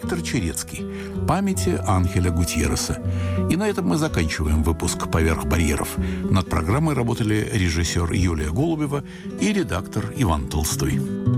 Виктор Черецкий. Памяти Анхеля Гутьерреса. И на этом мы заканчиваем выпуск «Поверх барьеров». Над программой работали режиссер Юлия Голубева и редактор Иван Толстой.